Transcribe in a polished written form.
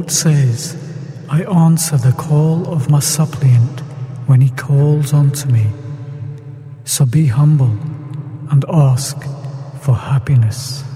Lord says, I answer the call of my suppliant when he calls unto me. So be humble and ask for happiness.